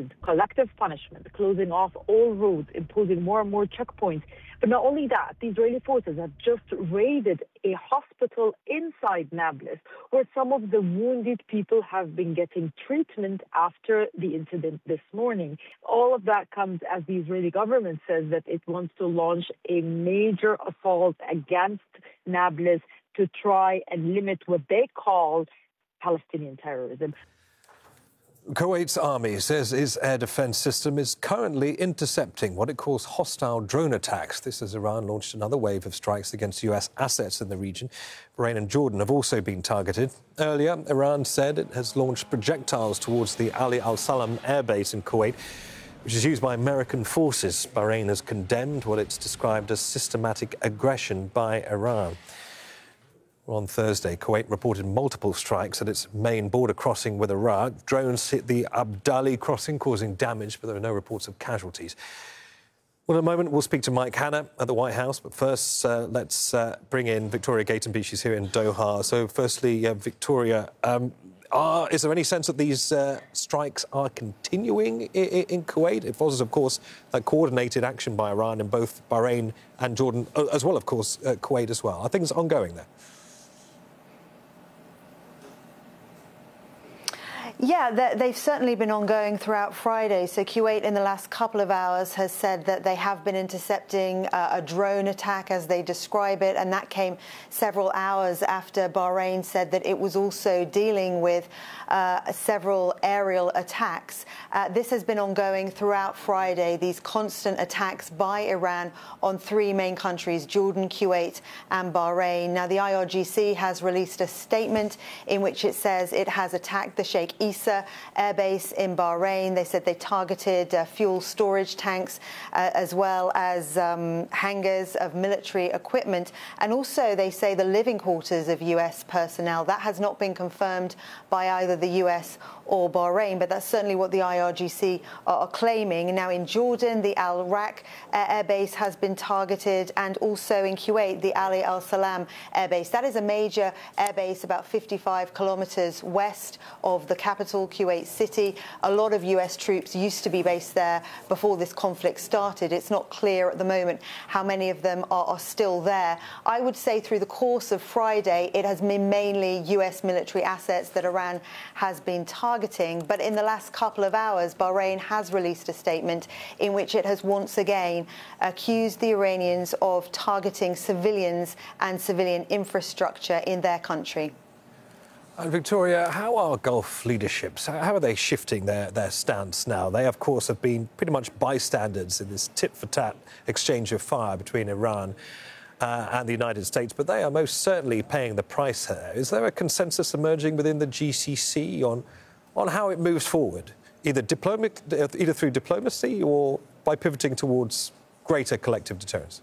threatened collective punishment, closing off all roads, imposing more and more checkpoints. But not only that, the Israeli forces have just raided a hospital inside Nablus, where some of the wounded people have been getting treatment after the incident this morning. All of that comes as the Israeli government says that it wants to launch a major assault against Nablus to try and limit what they call Palestinian terrorism. Kuwait's army says its air defence system is currently intercepting what it calls hostile drone attacks. This as Iran launched another wave of strikes against US assets in the region. Bahrain and Jordan have also been targeted. Earlier, Iran said it has launched projectiles towards the Ali al-Salam airbase in Kuwait, which is used by American forces. Bahrain has condemned what it's described as systematic aggression by Iran. On Thursday, Kuwait reported multiple strikes at its main border crossing with Iraq. Drones hit the Abdali crossing, causing damage, but there are no reports of casualties. Well, in a moment, we'll speak to Mike Hanna at the White House. But first, let's bring in Victoria Gatenby. She's here in Doha. So firstly, Victoria, is there any sense that these strikes are continuing in Kuwait? It was, of course, a coordinated action by Iran in both Bahrain and Jordan, as well, of course, Kuwait as well. Are things ongoing there? Yeah, they've certainly been ongoing throughout Friday. So Kuwait in the last couple of hours has said that they have been intercepting a drone attack, as they describe it, and that came several hours after Bahrain said that it was also dealing with several aerial attacks. This has been ongoing throughout Friday, these constant attacks by Iran on three main countries, Jordan, Kuwait and Bahrain. Now, the IRGC has released a statement in which it says it has attacked the Sheikh Issa airbase in Bahrain. They said they targeted fuel storage tanks as well as hangars of military equipment. And also they say the living quarters of US personnel. That has not been confirmed by either the US or Bahrain, but that's certainly what the IRGC are claiming. Now, in Jordan, the Al Raq airbase has been targeted, and also in Kuwait, the Ali Al Salam airbase. That is a major airbase about 55 kilometers west of the capital, Kuwait City. A lot of US troops used to be based there before this conflict started. It's not clear at the moment how many of them are still there. I would say through the course of Friday, it has been mainly US military assets that Iran has been targeting. But in the last couple of hours, Bahrain has released a statement in which it has once again accused the Iranians of targeting civilians and civilian infrastructure in their country. And Victoria, how are Gulf leaderships? How are they shifting their stance now? They, of course, have been pretty much bystanders in this tit-for-tat exchange of fire between Iran and the United States, but they are most certainly paying the price here. Is there a consensus emerging within the GCC on how it moves forward, either through diplomacy or by pivoting towards greater collective deterrence?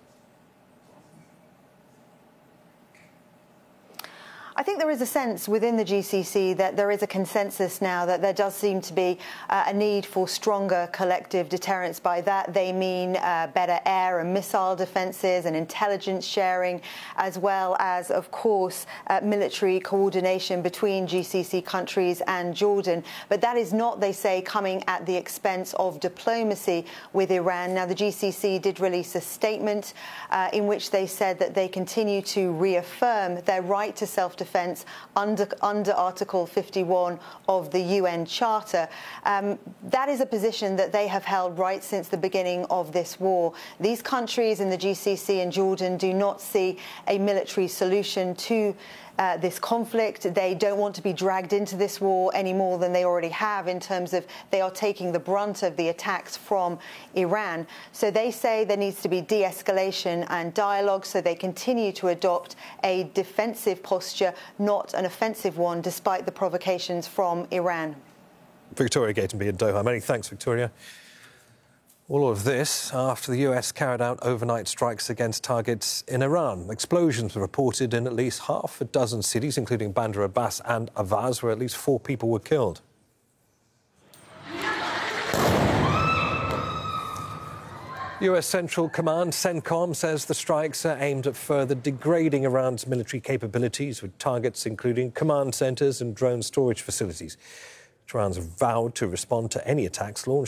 I think there is a sense within the GCC that there is a consensus now that there does seem to be a need for stronger collective deterrence. By that, they mean better air and missile defences and intelligence sharing, as well as, of course, military coordination between GCC countries and Jordan. But that is not, they say, coming at the expense of diplomacy with Iran. Now, the GCC did release a statement in which they said that they continue to reaffirm their right to self-defense under Article 51 of the UN Charter. That is a position that they have held right since the beginning of this war. These countries in the GCC and Jordan do not see a military solution to this conflict. They don't want to be dragged into this war any more than they already have, in terms of they are taking the brunt of the attacks from Iran. So they say there needs to be de-escalation and dialogue, so they continue to adopt a defensive posture, not an offensive one, despite the provocations from Iran. Victoria Gatenby in Doha. Many thanks, Victoria. All of this after the US carried out overnight strikes against targets in Iran. Explosions were reported in at least half a dozen cities, including Bandar Abbas and Avaz, where at least 4 people were killed. US Central Command, CENTCOM, says the strikes are aimed at further degrading Iran's military capabilities, with targets including command centres and drone storage facilities. Iran's vowed to respond to any attacks launched